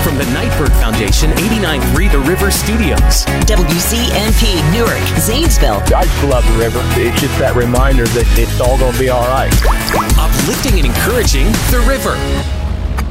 From the Nightbird Foundation, 89.3 The River Studios. WCMP, Newark, Zanesville. I just love the river. It's just that reminder that it's all going to be all right. Uplifting and encouraging The River.